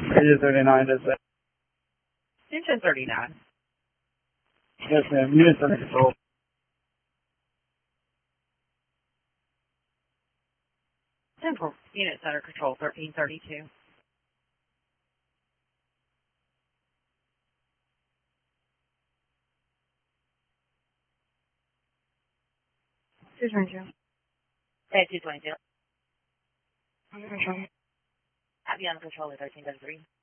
Unit 39, is that? Engine 39. Yes, ma'am. Units under control. Central units under control, 1332. Hey, 222. Under control. Have you under control at 1333.